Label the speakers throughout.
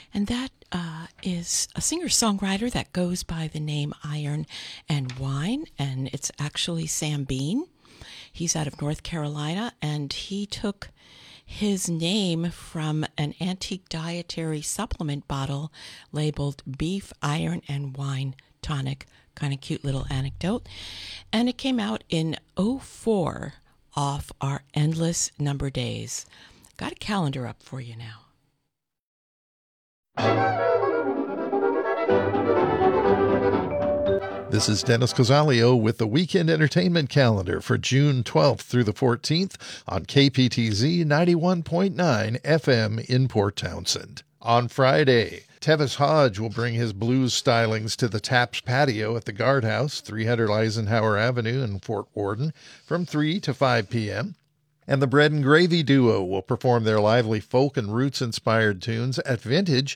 Speaker 1: And that is a singer-songwriter that goes by the name Iron and Wine, and it's actually Sam Bean. He's out of North Carolina, and he took his name from an antique dietary supplement bottle labeled Beef, Iron, and Wine Tonic. Kind of cute little anecdote. And it came out in '04 off our Endless Number Days. Got a calendar up for you now.
Speaker 2: This is Dennis Cosalio with the Weekend Entertainment Calendar for June 12th through the 14th on KPTZ 91.9 FM in Port Townsend. On Friday, Tevis Hodge will bring his blues stylings to the Taps patio at the Guardhouse, 300 Eisenhower Avenue in Fort Worden, from 3 to 5 p.m. And the Bread and Gravy Duo will perform their lively folk and roots-inspired tunes at Vintage,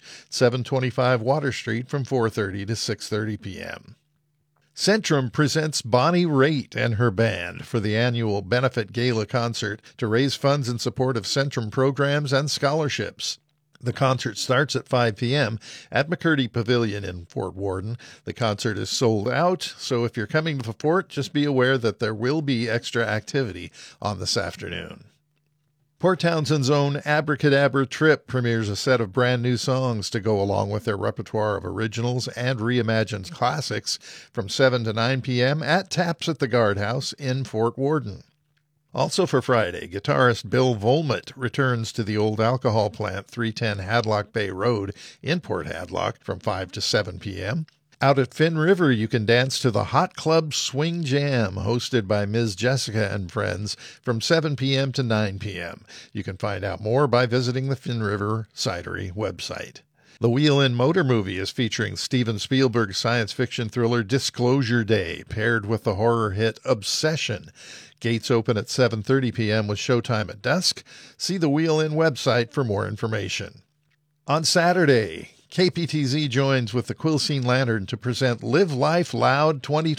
Speaker 2: 725 Water Street, from 4:30 to 6:30 p.m. Centrum presents Bonnie Raitt and her band for the annual benefit gala concert to raise funds in support of Centrum programs and scholarships. The concert starts at 5 p.m. at McCurdy Pavilion in Fort Worden. The concert is sold out, so if you're coming to the fort, just be aware that there will be extra activity on this afternoon. Port Townsend's own Abracadabra Trip premieres a set of brand new songs to go along with their repertoire of originals and reimagined classics from 7 to 9 p.m. at Taps at the Guardhouse in Fort Worden. Also for Friday, guitarist Bill Volmet returns to the old alcohol plant 310 Hadlock Bay Road in Port Hadlock from 5 to 7 p.m. Out at Finn River, you can dance to the Hot Club Swing Jam, hosted by Ms. Jessica and Friends, from 7 p.m. to 9 p.m. You can find out more by visiting the Finn River Cidery website. The Wheel-In Motor Movie is featuring Steven Spielberg's science fiction thriller Disclosure Day, paired with the horror hit Obsession. Gates open at 7:30 p.m. with showtime at dusk. See the Wheel-In website for more information. On Saturday, KPTZ joins with the Quilcene Lantern to present Live Life Loud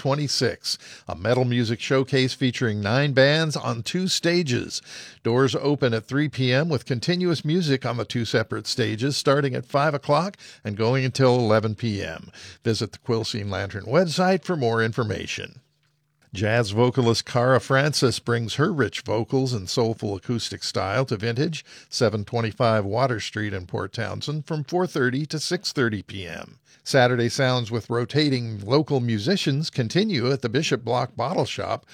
Speaker 2: 2026, a metal music showcase featuring 9 bands on 2 stages. Doors open at 3 p.m. with continuous music on the 2 separate stages starting at 5 o'clock and going until 11 p.m. Visit the Quilcene Lantern website for more information. Jazz vocalist Cara Francis brings her rich vocals and soulful acoustic style to Vintage, 725 Water Street in Port Townsend from 4:30 to 6:30 p.m. Saturday sounds with rotating local musicians continue at the Bishop Block Bottle Shop,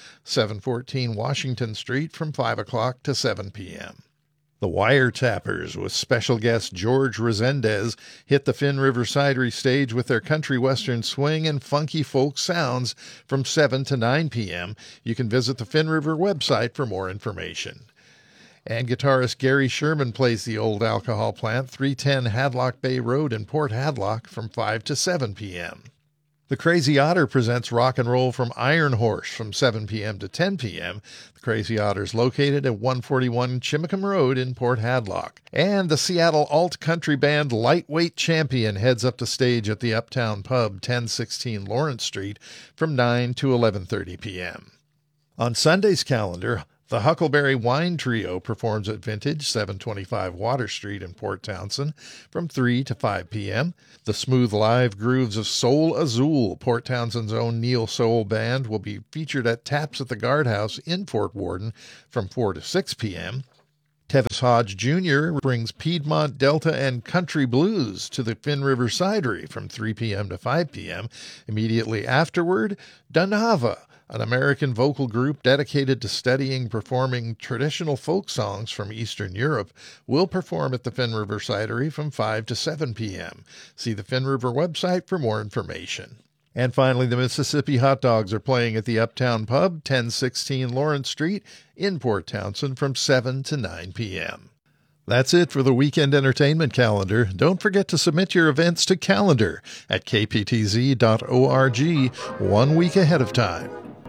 Speaker 2: 714 Washington Street from 5 o'clock to 7 p.m. The Wiretappers, with special guest George Resendez, hit the Finn River Cidery stage with their country western swing and funky folk sounds from 7 to 9 p.m. You can visit the Finn River website for more information. And guitarist Gary Sherman plays the old alcohol plant, 310 Hadlock Bay Road in Port Hadlock from 5 to 7 p.m. The Crazy Otter presents rock and roll from Iron Horse from 7 p.m. to 10 p.m. The Crazy Otter is located at 141 Chimacum Road in Port Hadlock. And the Seattle alt country band Lightweight Champion heads up the stage at the Uptown Pub, 1016 Lawrence Street, from 9 to 11:30 p.m. On Sunday's calendar, the Huckleberry Wine Trio performs at Vintage, 725 Water Street in Port Townsend from 3 to 5 p.m. The smooth live grooves of Soul Azul, Port Townsend's own neo soul band, will be featured at Taps at the Guardhouse in Fort Worden from 4 to 6 p.m. Tevis Hodge Jr. brings Piedmont, Delta, and Country Blues to the Finn River Cidery from 3 p.m. to 5 p.m. Immediately afterward, Danava, an American vocal group dedicated to studying performing traditional folk songs from Eastern Europe, will perform at the Finn River Cidery from 5 to 7 p.m. See the Finn River website for more information. And finally, the Mississippi Hot Dogs are playing at the Uptown Pub, 1016 Lawrence Street in Port Townsend from 7 to 9 p.m. That's it for the Weekend Entertainment Calendar. Don't forget to submit your events to calendar at kptz.org 1 week ahead of time.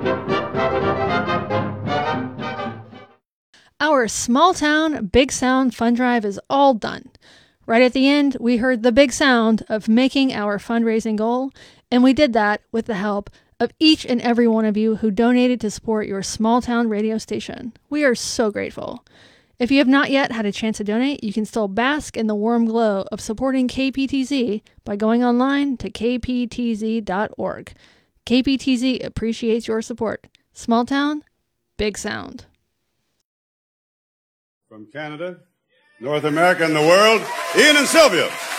Speaker 3: Our small town, big sound fund drive is all done. Right at the end, we heard the big sound of making our fundraising goal, and we did that with the help of each and every one of you who donated to support your small town radio station. We are so grateful. If you have not yet had a chance to donate, you can still bask in the warm glow of supporting KPTZ by going online to kptz.org. KPTZ appreciates your support. Small town, big sound.
Speaker 4: From Canada, North America, and the world, Ian and Sylvia.